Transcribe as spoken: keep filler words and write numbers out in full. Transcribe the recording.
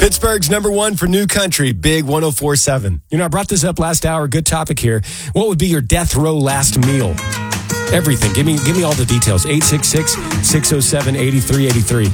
Pittsburgh's number one for new country, Big one oh four point seven. You know, I brought this up last hour. Good topic here. What would be your death row last meal? Everything. Give me give me all the details. eight six six, six oh seven, eight three eight three.